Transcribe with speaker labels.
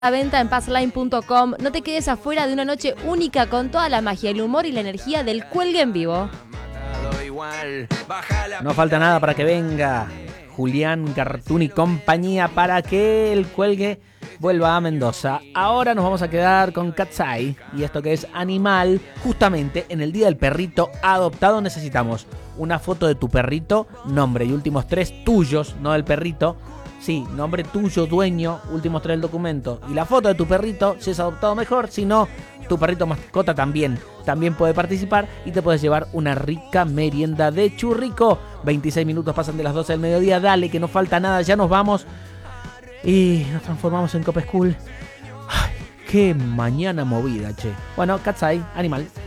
Speaker 1: A venta en passline.com. No te quedes afuera de una noche única con toda la magia, el humor y la energía del Cuelgue en vivo.
Speaker 2: No falta nada para que venga Julián Cartoon y compañía para que el Cuelgue vuelva a Mendoza. Ahora nos vamos a quedar con Katsai y esto que es Animal. Justamente en el día del perrito adoptado necesitamos una foto de tu perrito, nombre y últimos 3 tuyos, no del perrito. Sí, nombre tuyo, dueño, últimos 3 del documento. Y la foto de tu perrito, si es adoptado mejor, si no, tu perrito mascota también puede participar y te puedes llevar una rica merienda de churrico. 26 minutos pasan de las 12 del mediodía, dale que no falta nada, ya nos vamos. Y nos transformamos en Cop School. Ay, qué mañana movida, che. Bueno, Katsai, Animal.